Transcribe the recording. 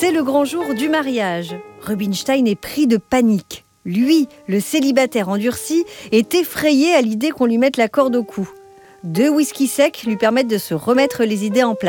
C'est le grand jour du mariage. Rubinstein est pris de panique. Lui, le célibataire endurci, est effrayé à l'idée qu'on lui mette la corde au cou. 2 whisky secs lui permettent de se remettre les idées en place.